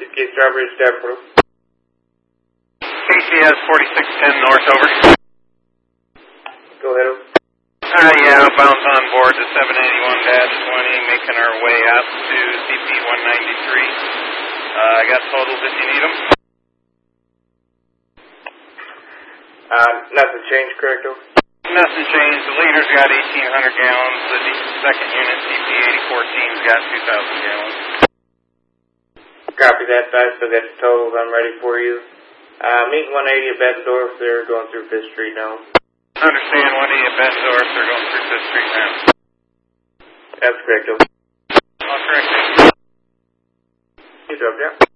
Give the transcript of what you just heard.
CPA Strawberry Stafford. KCS 4610 North, over. Go ahead, over. Yeah, bounce on board to 781-20, making our way up to CP 193. I got totals if you need them. Nothing changed, correct, over? Nothing changed. The leader's got 1,800 gallons. The second unit, CP 8014's got 2,000 gallons. Copy that, I still got the totals. I'm ready for you. Meet 180 at Bettendorf. They're going through 5th Street now. Understand 180 at Bettendorf. They're going through 5th Street now. That's correct, over. All correct. You dropped out.